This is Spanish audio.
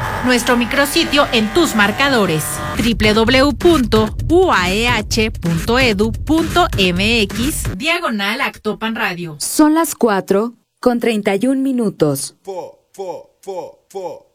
Nuestro micrositio en tus marcadores, www.uaeh.edu.mx/Actopan Radio. Son las 4:31.